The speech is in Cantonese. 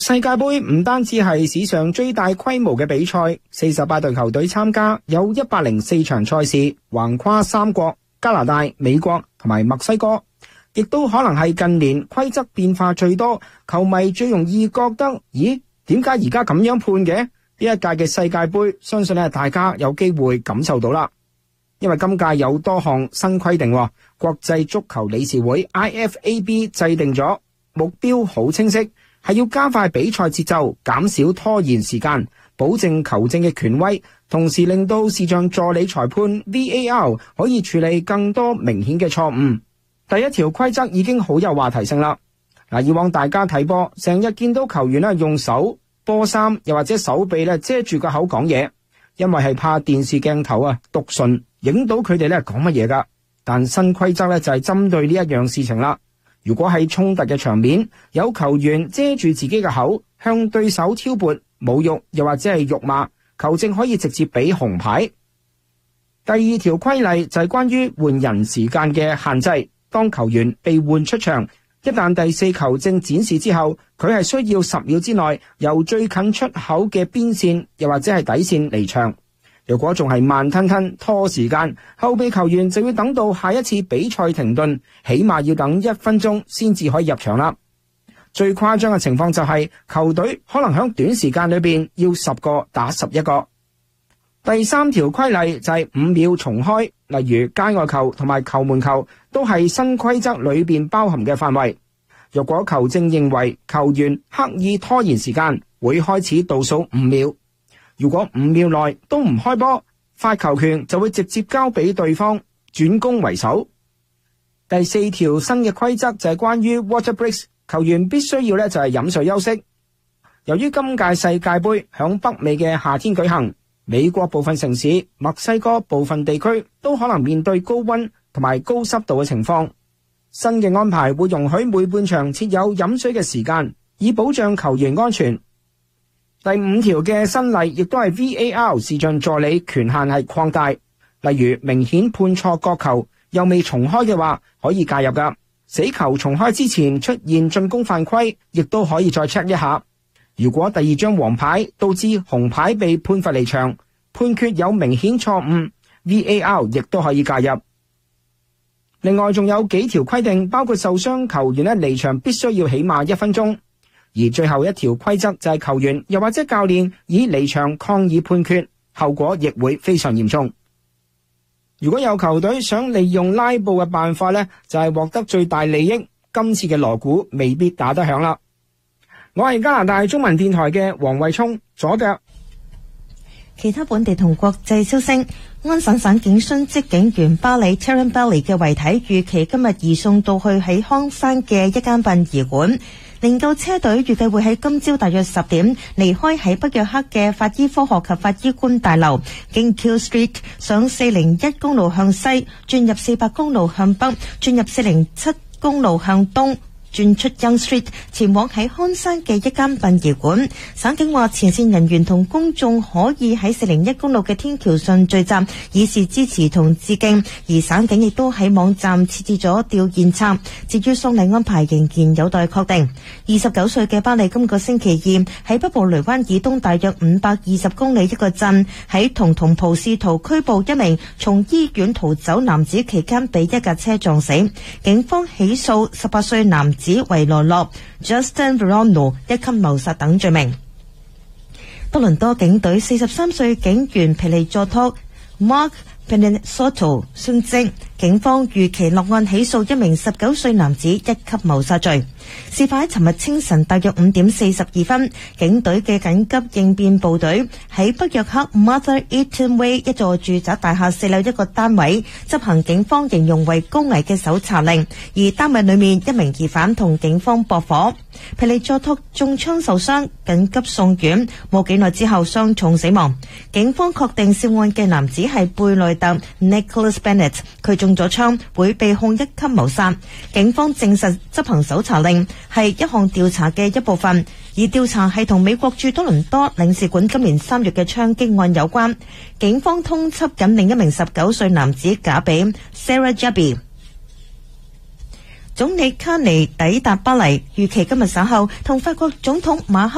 世界盃唔單止係史上最大規模嘅比賽，48隊球隊參加，有104場賽事，橫跨3國加拿大、美國同埋墨西哥，亦都可能係近年規則變化最多，球迷最容易覺得，咦，點解而家咁樣判嘅？呢一屆嘅世界盃，相信大家有機會感受到啦。因為今屆有多項新規定，國際足球理事會 IFAB 制定咗目標，好清晰，係要加快比賽節奏，減少拖延時間，保證球證嘅權威，同時令到視像助理裁判 VAR 可以處理更多明顯嘅錯誤。第一條規則已經好有話題性啦。以往大家睇波，成日見到球員用手、波衫又或者手臂遮住個口講嘢，因為係怕電視鏡頭讀唇影到佢哋講乜嘢噶。但新規則就係針對呢一樣事情啦。如果喺衝突嘅場面，有球員遮住自己嘅口，向對手挑撥、侮辱又或者係辱罵，球證可以直接俾紅牌。第二條規例就係關於換人時間嘅限制。當球員被換出場，一旦第四球證展示之後，佢係需要10秒之內由最近出口嘅邊線又或者係底線離場。如果仲係慢吞吞拖時間，後備球員就要等到下一次比賽停頓，起碼要等1分鐘先至可以入場啦。最誇張嘅情況就係球隊可能喺短時間裏邊要10個打11個。第三條規例就係5秒重開，例如界外球同埋球門球都係新規則裏邊包含嘅範圍。若果球證認為球員刻意拖延時間，會開始倒數5秒。如果5秒內都唔開波，發球權就會直接交俾對方，轉攻為守。第四條新嘅規則就係關於 water breaks， 球員必須要就係飲水休息。由於今屆世界盃響北美嘅夏天舉行，美國部分城市、墨西哥部分地區都可能面對高溫同埋高濕度嘅情況。新嘅安排會容許每半場設有飲水嘅時間，以保障球員安全。第5條嘅新例亦都係 VAR 視像助理權限係擴大，例如明顯判錯角球又未重開嘅話，可以介入噶。死球重開之前出現進攻犯規，亦都可以再 check 一下。如果第2張黃牌導致紅牌被判罰離場，判決有明顯錯誤， VAR 亦都可以介入。另外仲有幾條規定，包括受傷球員離場必須要起碼1分鐘。而最後一條規則就係球員又或者教練以離場抗議判決，後果亦會非常嚴重。如果有球隊想利用拉布嘅辦法就係獲得最大利益，今次嘅鑼鼓未必打得響啦。我係加拿大中文電台嘅黃慧聰，左腳。 其他本地同國際消息，安省省警殉職警員巴里 Taran Bali 嘅遺體預期今日移送到去喺康山嘅一間殯儀館。靈柩車隊預計會喺今朝大約10點離開喺北約克嘅法醫科學及法醫官大樓，經 Keele Street 上401公路向西，轉入400公路向北，轉入407公路向東，轉出 Young Street 前往喺康山嘅一間殯儀館。省警話前線人員同公眾可以喺401公路嘅天橋上聚集，以示支持同致敬。而省警亦都喺網站設置咗吊唁冊。至於喪禮安排仍然有待確定。29歲嘅巴里今個星期二喺北部雷灣以東大約520公里一個鎮，喺同袍試圖拘捕一名從醫院逃走男子期間被一架車撞死。警方起訴18歲男子維羅諾 Justin Verano 一級謀殺等罪名。多倫多警隊43歲警員皮利佐托 Mark Penisoto 殉職，警方預期落案起訴一名19歲男子一級謀殺罪。事發喺尋日清晨大約5點42分，警隊嘅緊急應變部隊喺北約克 Mother Eaton Way 一座住宅大廈4樓一個單位執行警方形容為高危嘅搜查令，而單位裏面一名疑犯同警方駁火。皮利佐托中槍受傷，緊急送院，冇幾耐之後傷重死亡。警方確定涉案嘅男子係貝內特 Nicholas Bennett， 佢中咗槍，會被控一級謀殺。警方證實執行搜查令係一項調查嘅一部分，而調查係同美國駐多倫多領事館今年3月嘅槍擊案有關。警方通緝緊另一名19歲男子賈比 Sarah Jabi。總理卡尼抵達巴黎，預期今日稍後同法國總統馬克